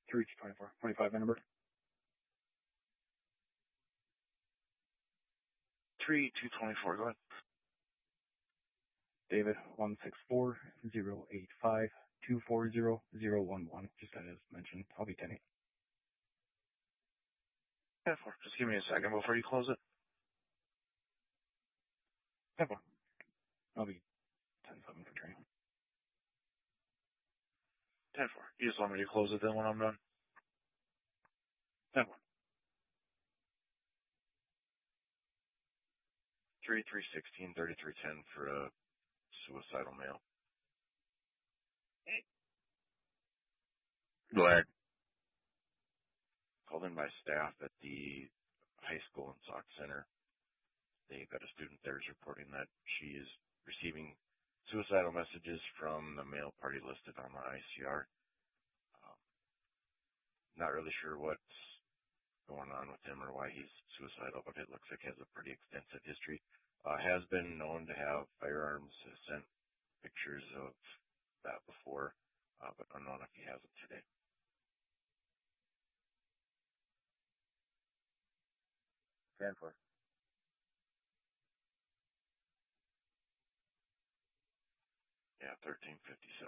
3-24. 25 number. 3-2-24, go ahead. David, 164-085-240-011. Just as mentioned, I'll be 10-8. 10-4. Just give me a second before you close it. 10-4. I'll be 10-7 for training. 10-4. You just want me to close it then when I'm done? 10-4. 3-3-16-33-10 for a suicidal male. Go ahead. Called in by staff at the high school and Sauk Center. They got a student there who's reporting that she is receiving suicidal messages from the male party listed on the ICR. Not really sure what's going on with him or why he's suicidal, but it looks like he has a pretty extensive history. Has been known to have firearms, has sent pictures of that before, but unknown if he has it today. Stand for. Yeah, 1357.